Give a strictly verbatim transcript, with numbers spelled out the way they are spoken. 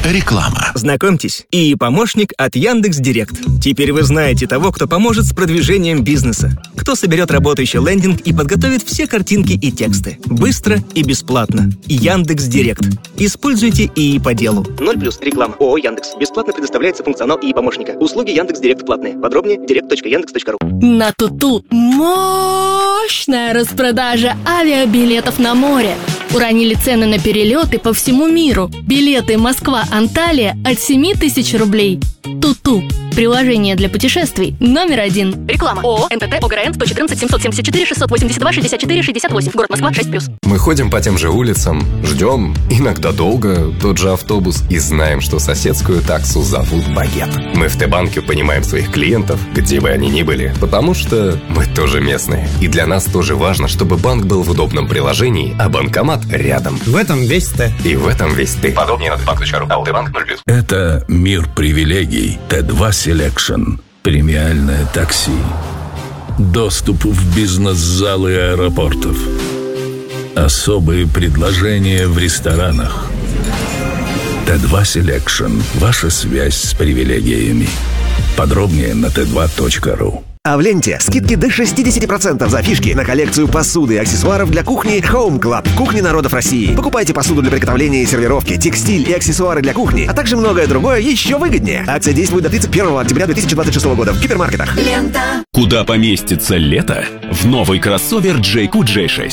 Реклама. Знакомьтесь, ИИ помощник от Яндекс.Директ. Теперь вы знаете того, кто поможет с продвижением бизнеса. Кто соберет работающий лендинг и подготовит все картинки и тексты. Быстро и бесплатно. Яндекс.Директ. Используйте ИИ по делу. Ноль плюс. Реклама. ООО Яндекс. Бесплатно предоставляется функционал ИИ помощника. Услуги Яндекс.Директ платные. Подробнее директ точка яндекс точка ру. На Туту мощная распродажа авиабилетов на море. Уронили цены на перелеты по всему миру. Билеты Москва-Анталия от семь тысяч рублей. Туту. Приложение для путешествий номер один. Реклама. ООО НТТ ОГРН сто четырнадцать семьсот семьдесят четыре шестьсот восемьдесят два шестьдесят четыре шестьдесят восемь. Город Москва шесть плюс. Мы ходим по тем же улицам, ждем, иногда долго, тот же автобус и знаем, что соседскую таксу зовут Багет. Мы в Т-банке понимаем своих клиентов, где бы они ни были, потому что мы тоже местные. И для нас тоже важно, чтобы банк был в удобном приложении, а банкомат рядом. В этом весь Т. И в этом весь ты. Подробнее на тбанк точка ру. АО Т-банк ноль плюс. Это мир привилегий. Т два Selection. Премиальное такси. Доступ в бизнес-залы аэропортов. Особые предложения в ресторанах. Т два Selection. Ваша связь с привилегиями. Подробнее на тэ два точка ру. А в ленте скидки до шестьдесят процентов за фишки на коллекцию посуды и аксессуаров для кухни Home Club. Кухни народов России. Покупайте посуду для приготовления и сервировки, текстиль и аксессуары для кухни, а также многое другое еще выгоднее. Акция действует до тридцать первого октября две тысячи двадцать шестого года в гипермаркетах. Лента. Куда поместится лето? В новый кроссовер джей кью джей шесть.